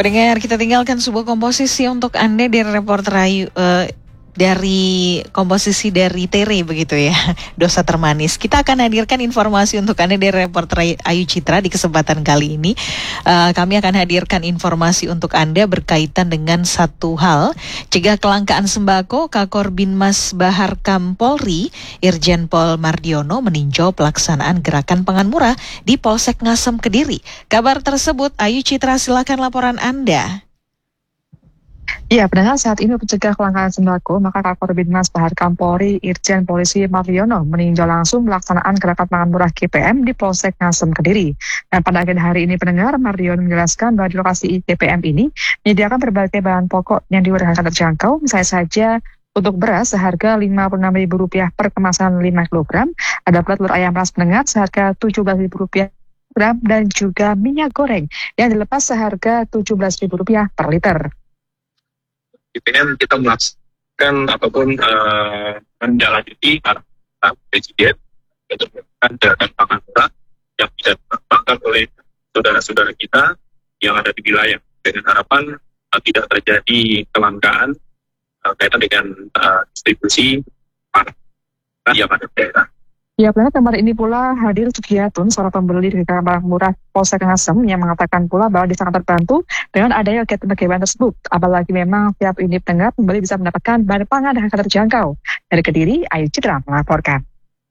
Pendengar, kita tinggalkan sebuah komposisi untuk Anda dari reporter Ayu, dari komposisi dari Tere begitu ya, Dosa Termanis. Kita akan hadirkan informasi untuk Anda dari reporter Ayu Citra di kesempatan kali ini. Kami akan hadirkan informasi untuk Anda berkaitan dengan satu hal, cegah kelangkaan sembako. Kakor Binmas Bahar Kam Polri, Irjen Pol Mardiono meninjau pelaksanaan gerakan pangan murah di Polsek Ngasem Kediri. Kabar tersebut, Ayu Citra, silakan laporan Anda. Ya, pendengar, saat ini pencegah kelangkaan sembako, maka Kakor Binmas Bahar Kam Polri, Irjen Polisi Mardiono meninjau langsung pelaksanaan gerakan pangan murah GPM di Polsek Ngasem Kediri. Dan pada akhir hari ini, pendengar, Mardiono menjelaskan bahwa di lokasi GPM ini menyediakan berbagai bahan pokok yang di harga terjangkau, misalnya saja untuk beras seharga Rp56.000 per kemasan 5 kg, ada pula telur ayam ras pendengar seharga Rp17.000 gram, dan juga minyak goreng yang dilepas seharga Rp17.000 per liter. GPM kita melaksanakan ataupun menindaklanjuti arahan Presiden untuk melakukan gerakan pangan murah yang bisa dimanfaatkan oleh saudara-saudara kita yang ada di wilayah, dengan harapan tidak terjadi kelangkaan kaitan dengan distribusi pangan yang ada di daerah. Ya, benar, kemarin ini pula hadir Sugiyatun, seorang pembeli di gerakan murah Polsek Ngasem, yang mengatakan pula bahwa dia sangat terbantu dengan adanya kegiatan tersebut. Apalagi memang tiap ini pendengar pembeli bisa mendapatkan bahan pangan dengan harga terjangkau. Dari Kediri, Ayu Citra melaporkan.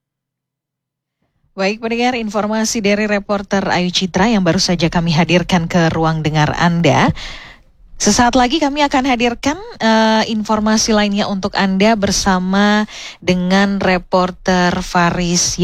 Baik pendengar, informasi dari reporter Ayu Citra yang baru saja kami hadirkan ke ruang dengar Anda. Sesaat lagi kami akan hadirkan informasi lainnya untuk Anda bersama dengan reporter Fahris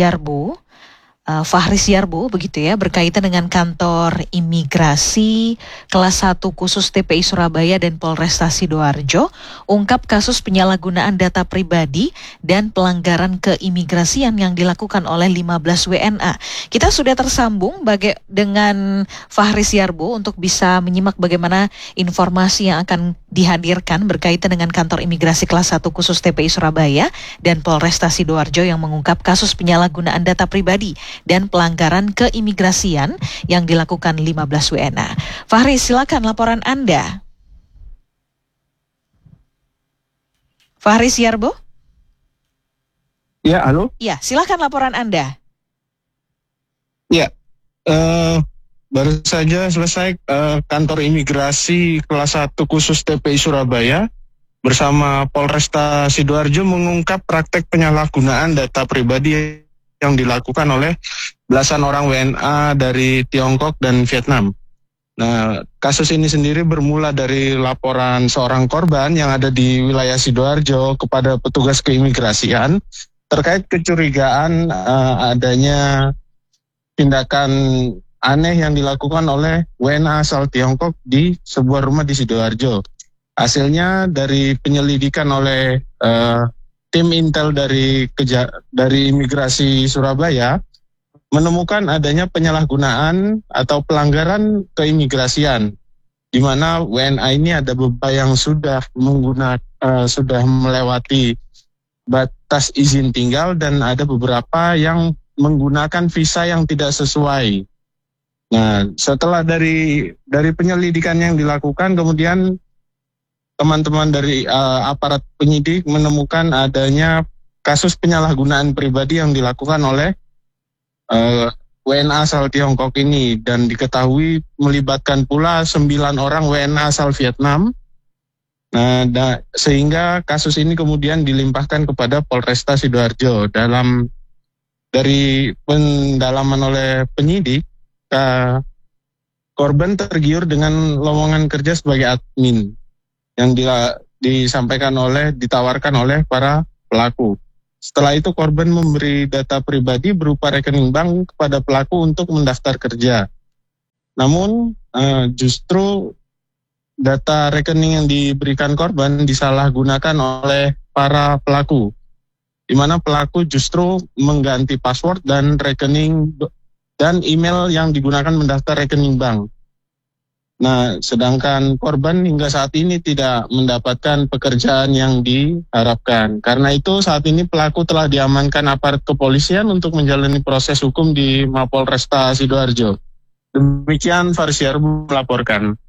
Yarbu begitu ya, berkaitan dengan kantor imigrasi kelas 1 khusus TPI Surabaya dan Polresta Sidoarjo ungkap kasus penyalahgunaan data pribadi dan pelanggaran keimigrasian yang dilakukan oleh 15 WNA. Kita sudah tersambung dengan Fahris Yarbu untuk bisa menyimak bagaimana informasi yang akan dihadirkan berkaitan dengan kantor imigrasi kelas 1 khusus TPI Surabaya dan Polresta Sidoarjo yang mengungkap kasus penyalahgunaan data pribadi dan pelanggaran keimigrasian yang dilakukan 15 WNA. Fahri, silakan laporan Anda. Fahri Yarbo? Ya, halo? Ya, silakan laporan Anda. Ya, baru saja selesai kantor imigrasi kelas 1 khusus TPI Surabaya bersama Polresta Sidoarjo mengungkap praktek penyalahgunaan data pribadi yang dilakukan oleh belasan orang WNA dari Tiongkok dan Vietnam. Nah, kasus ini sendiri bermula dari laporan seorang korban yang ada di wilayah Sidoarjo kepada petugas keimigrasian terkait kecurigaan adanya tindakan aneh yang dilakukan oleh WNA asal Tiongkok di sebuah rumah di Sidoarjo. Hasilnya dari penyelidikan oleh tim intel dari imigrasi Surabaya menemukan adanya penyalahgunaan atau pelanggaran keimigrasian, di mana WNA ini ada beberapa yang sudah melewati batas izin tinggal dan ada beberapa yang menggunakan visa yang tidak sesuai. Nah, setelah dari penyelidikan yang dilakukan, kemudian teman-teman dari aparat penyidik menemukan adanya kasus penyalahgunaan pribadi yang dilakukan oleh WNA asal Tiongkok ini, dan diketahui melibatkan pula 9 orang WNA asal Vietnam. Nah, sehingga kasus ini kemudian dilimpahkan kepada Polresta Sidoarjo. Dari pendalaman oleh penyidik, korban tergiur dengan lowongan kerja sebagai admin yang ditawarkan oleh para pelaku. Setelah itu korban memberi data pribadi berupa rekening bank kepada pelaku untuk mendaftar kerja. Namun justru data rekening yang diberikan korban disalahgunakan oleh para pelaku, di mana pelaku justru mengganti password dan rekening dan email yang digunakan mendaftar rekening bank. Nah, sedangkan korban hingga saat ini tidak mendapatkan pekerjaan yang diharapkan. Karena itu saat ini pelaku telah diamankan aparat kepolisian untuk menjalani proses hukum di Mapolresta Sidoarjo. Demikian Fahris Yarbu melaporkan.